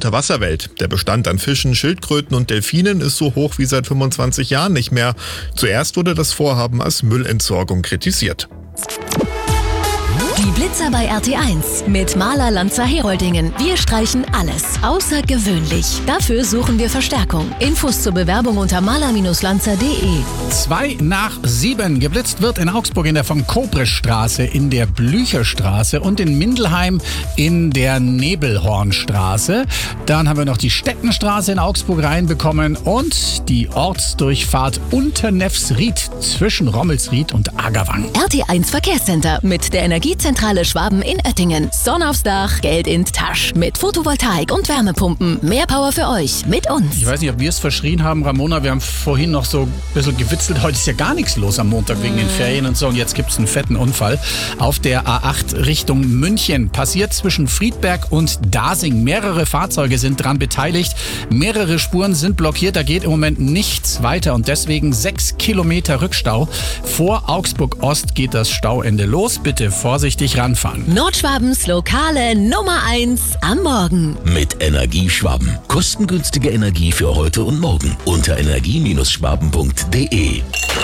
Unterwasserwelt. Der Bestand an Fischen, Schildkröten und Delfinen ist so hoch wie seit 25 Jahren nicht mehr. Zuerst wurde das Vorhaben als Müllentsorgung kritisiert. Die Blitzer bei RT1 mit Maler Lanzer Heroldingen. Wir streichen alles außergewöhnlich. Dafür suchen wir Verstärkung. Infos zur Bewerbung unter maler-lanzer.de. 6:07. Geblitzt wird in Augsburg in der von Kobrischstraße, in der Blücherstraße und in Mindelheim in der Nebelhornstraße. Dann haben wir noch die Stettenstraße in Augsburg reinbekommen und die Ortsdurchfahrt Unternefsried zwischen Rommelsried und Agerwang. RT1 Verkehrscenter mit der Energiezentrale Schwaben in Oettingen. Sonne aufs Dach, Geld in die Tasche. Mit Photovoltaik und Wärmepumpen. Mehr Power für euch mit uns. Ich weiß nicht, ob wir es verschrien haben, Ramona. Wir haben vorhin noch so ein bisschen gewitzelt. Heute ist ja gar nichts los am Montag wegen den Ferien und so. Und jetzt gibt es einen fetten Unfall auf der A8 Richtung München. Passiert zwischen Friedberg und Dasing. Mehrere Fahrzeuge sind dran beteiligt. Mehrere Spuren sind blockiert. Da geht im Moment nichts weiter. Und deswegen 6 Kilometer Rückstau. Vor Augsburg Ost geht das Stauende los. Bitte vorsichtig ranfahren. Nordschwabens lokale Nummer 1 am Morgen. Mit Energieschwaben. Kostengünstige Energie für heute und morgen. Unter energie-schwaben.de.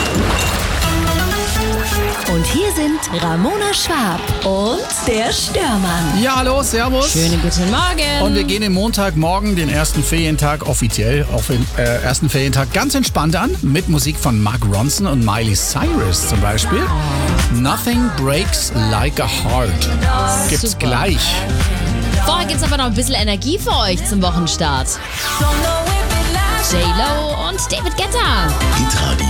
Und hier sind Ramona Schwab und der Störmann. Ja, hallo, servus. Schönen guten Morgen. Und wir gehen den Montagmorgen, den ersten Ferientag offiziell, auf den ersten Ferientag ganz entspannt an. Mit Musik von Mark Ronson und Miley Cyrus zum Beispiel. Nothing Breaks Like a Heart. Gibt's Super. gleich. Vorher gibt's aber noch ein bisschen Energie für euch zum Wochenstart. J-Lo und David Guetta. Hitradio.